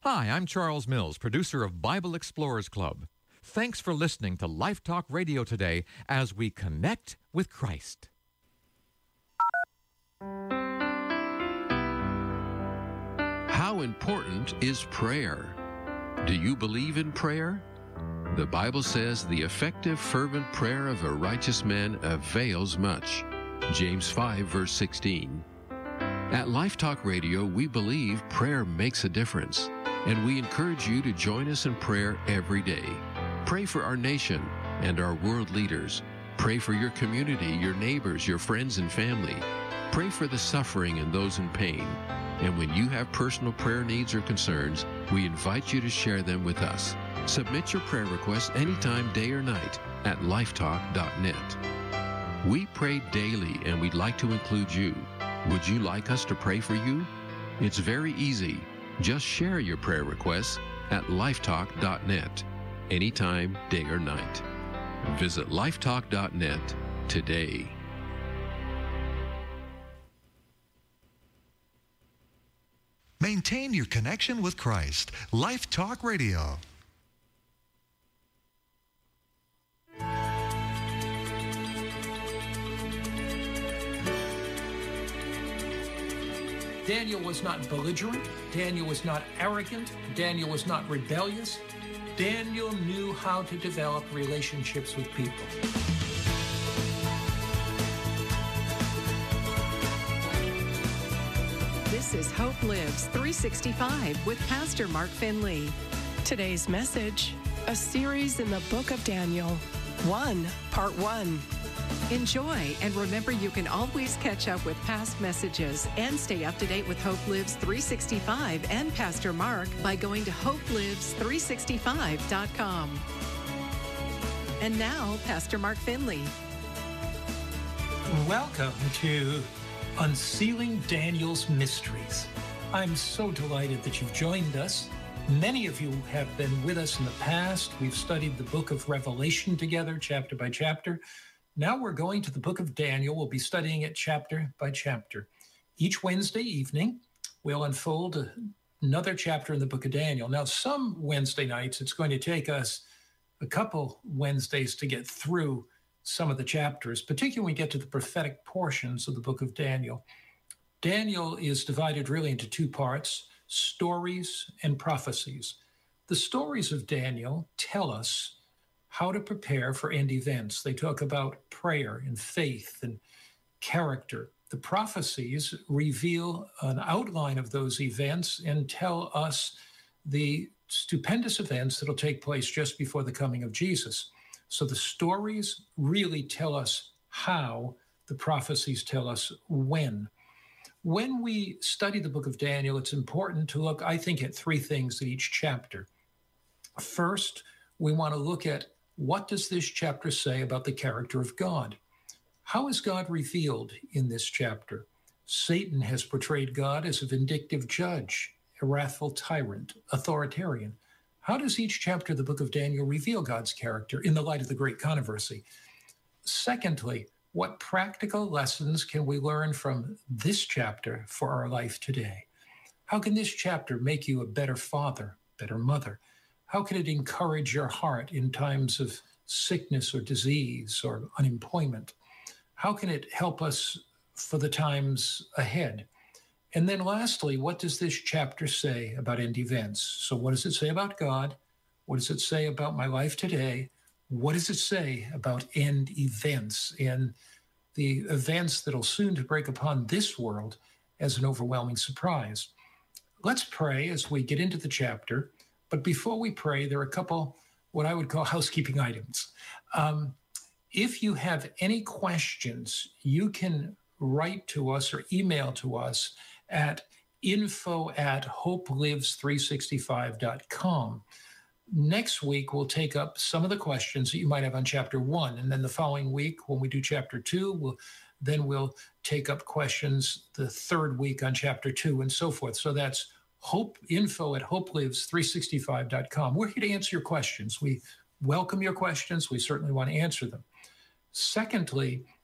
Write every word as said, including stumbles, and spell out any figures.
Hi, I'm Charles Mills, producer of Bible Explorers Club. Thanks for listening to Life Talk Radio today as we connect with Christ. How important is prayer? Do you believe in prayer? The Bible says the effective, fervent prayer of a righteous man avails much. James five, verse sixteen. At Life Talk Radio, we believe prayer makes a difference, and we encourage you to join us in prayer every day. Pray for our nation and our world leaders. Pray for your community, your neighbors, your friends and family. Pray for the suffering and those in pain. And when you have personal prayer needs or concerns, we invite you to share them with us. Submit your prayer requests anytime, day or night, at lifetalk dot net. We pray daily, and we'd like to include you. Would you like us to pray for you? It's very easy. Just share your prayer requests at lifetalk dot net, anytime, day or night. Visit lifetalk dot net today. Maintain your connection with Christ. Life Talk Radio. Daniel was not belligerent. Daniel was not arrogant. Daniel was not rebellious. Daniel knew how to develop relationships with people. This is Hope Lives three sixty-five with Pastor Mark Finley. Today's message, a series in the book of Daniel, one, part one. Enjoy, and remember you can always catch up with past messages and stay up to date with Hope Lives three sixty-five and Pastor Mark by going to hope lives three sixty-five dot com. And now, Pastor Mark Finley. Welcome to Unsealing Daniel's Mysteries. I'm so delighted that you've joined us. Many of you have been with us in the past. We've studied the book of Revelation together, chapter by chapter. Now we're going to the book of Daniel. We'll be studying it chapter by chapter. Each Wednesday evening, we'll unfold another chapter in the book of Daniel. Now, some Wednesday nights, it's going to take us a couple Wednesdays to get through some of the chapters, particularly when we get to the prophetic portions of the book of Daniel. Daniel is divided really into two parts, stories and prophecies. The stories of Daniel tell us how to prepare for end events. They talk about prayer and faith and character. The prophecies reveal an outline of those events and tell us the stupendous events that will take place just before the coming of Jesus. So the stories really tell us how, the prophecies tell us when. When we study the book of Daniel, it's important to look, I think, at three things in each chapter. First, we want to look at what does this chapter say about the character of God? How is God revealed in this chapter? Satan has portrayed God as a vindictive judge, a wrathful tyrant, authoritarian. How does each chapter of the book of Daniel reveal God's character in the light of the great controversy? Secondly, what practical lessons can we learn from this chapter for our life today? How can this chapter make you a better father, better mother? How can it encourage your heart in times of sickness or disease or unemployment? How can it help us for the times ahead? And then lastly, what does this chapter say about end events? So what does it say about God? What does it say about my life today? What does it say about end events and the events that will soon to break upon this world as an overwhelming surprise? Let's pray as we get into the chapter. But before we pray, there are a couple what I would call housekeeping items. Um, if you have any questions, you can write to us or email to us at info at hope lives three sixty-five dot com. Next week, we'll take up some of the questions that you might have on chapter one. And then the following week, when we do chapter two, we'll, then we'll take up questions the third week on chapter two and so forth. So that's hope info at hope lives three sixty-five dot com. We're here to answer your questions. We welcome your questions. We certainly want to answer them. Secondly,